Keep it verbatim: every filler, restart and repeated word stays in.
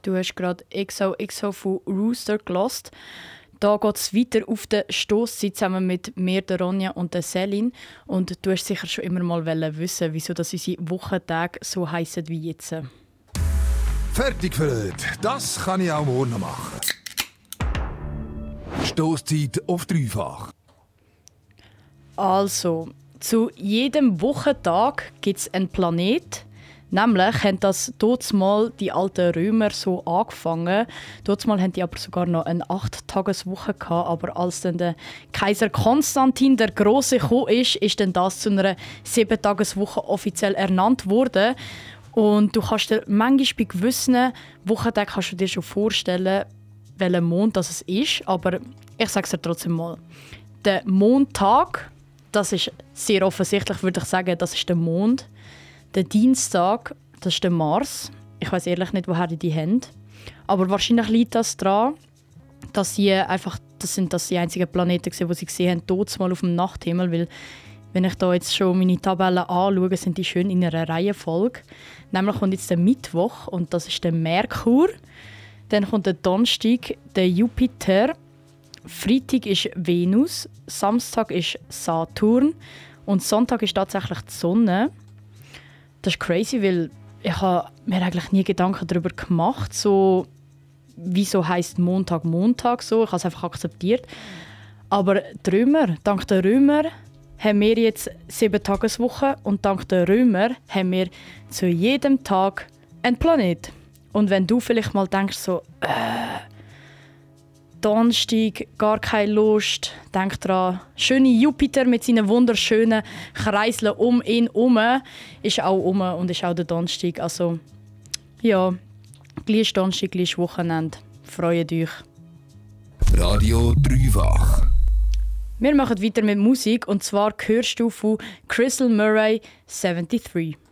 Du hast gerade X O X O von Rooster gehört. Da geht es weiter auf der Stosszeit zusammen mit mir, der Ronja und der Celine. Und du hast sicher schon immer mal wissen, wieso dass unsere Wochentage so heissen wie jetzt. Fertig für heute. Das kann ich auch morgen noch machen. Stosszeit auf dreifach. Also, zu jedem Wochentag gibt es einen Planet. Nämlich haben das mal die alten Römer so angefangen. Mal hatten die aber sogar noch eine acht-Tages-Woche gehabt. Aber als dann der Kaiser Konstantin der Große gekommen ist, ist dann das zu einer sieben-Tages-Woche offiziell ernannt worden. Und du kannst dir manchmal bei gewissen Wochentagen kannst du dir schon vorstellen, welcher Mond das ist. Aber ich sage es dir trotzdem mal. Der Montag, das ist sehr offensichtlich, würde ich sagen, das ist der Mond. Der Dienstag, das ist der Mars. Ich weiß ehrlich nicht, woher die die haben. Aber wahrscheinlich liegt das daran, dass sie einfach, das sind das die einzigen Planeten, die sie gesehen haben, dort mal auf dem Nachthimmel. Weil, wenn ich da jetzt schon meine Tabellen anschaue, sind die schön in einer Reihenfolge. Nämlich kommt jetzt der Mittwoch und das ist der Merkur. Dann kommt der Donnerstag, der Jupiter. Freitag ist Venus. Samstag ist Saturn. Und Sonntag ist tatsächlich die Sonne. Das ist crazy, weil ich habe mir eigentlich nie Gedanken darüber gemacht, so, wieso heisst Montag Montag so. Ich habe es einfach akzeptiert. Aber die Römer, dank der Römer haben wir jetzt sieben Tageswochen und dank der Römer haben wir zu jedem Tag einen Planet. Und wenn du vielleicht mal denkst, so, äh, Donnerstag, gar keine Lust. Denk dran, schöne Jupiter mit seinen wunderschönen Kreiseln um ihn herum ist auch um und ist auch der Donnerstag. Also, ja, gleich Donnerstag, gleich Wochenende. Freut euch. Radio dreifach. Wir machen weiter mit Musik und zwar hörst du von Crystal Murray dreiundsiebzig.